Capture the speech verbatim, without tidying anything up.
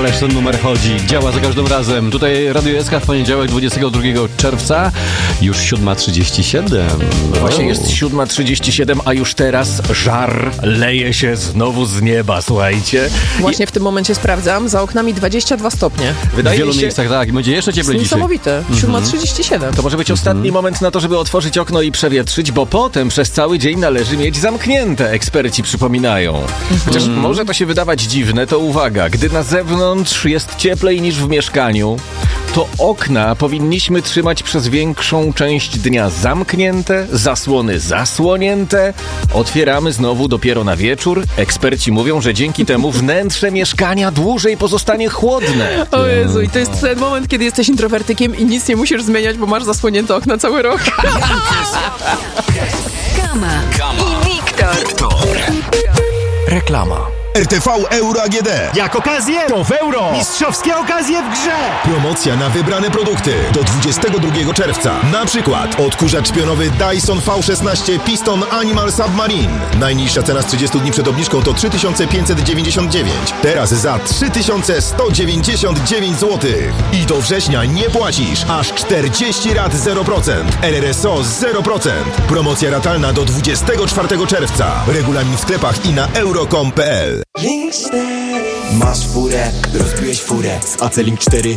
ależ ten numer chodzi. Działa za każdym razem. Tutaj Radio S K w poniedziałek dwudziestego drugiego czerwca. Już siódma trzydzieści siedem. Właśnie jest siódma trzydzieści siedem, a już teraz żar leje się znowu z nieba, słuchajcie. Właśnie w tym momencie sprawdzam. Za oknami dwadzieścia dwa stopnie. Wydaje w wielu mi się, miejscach tak. Będzie jeszcze cieplej dzisiaj. Niesamowite. siódma trzydzieści siedem. to może być ostatni moment na to, żeby otworzyć okno i przewietrzyć, bo potem przez cały dzień należy mieć zamknięte, eksperci przypominają. Chociaż może to się wydawać dziwne, to uwaga, gdy na zewnątrz jest cieplej niż w mieszkaniu, to okna powinniśmy trzymać przez większą część dnia zamknięte, zasłony zasłonięte. Otwieramy znowu dopiero na wieczór. Eksperci mówią, że dzięki temu wnętrze mieszkania dłużej pozostanie chłodne. O Jezu, i to jest ten moment, kiedy jesteś introwertykiem i nic nie musisz zmieniać, bo masz zasłonięte okna cały rok. Kama i Wiktor. Reklama. R T V Euro A G D. Jak okazję, to w euro. Mistrzowskie okazje w grze. Promocja na wybrane produkty do dwudziestego drugiego czerwca. Na przykład odkurzacz pionowy Dyson V szesnaście Piston Animal Submarine. Najniższa cena z trzydziestu dni przed obniżką to trzy tysiące pięćset dziewięćdziesiąt dziewięć. Teraz za trzy tysiące sto dziewięćdziesiąt dziewięć złotych. I do września nie płacisz. Aż czterdzieści rat zero procent. R R S O zero procent. Promocja ratalna do dwudziestego czwartego czerwca. Regulamin w sklepach i na euro kropka com kropka p l. Masz furę, rozbiłeś furę z Acelink cztery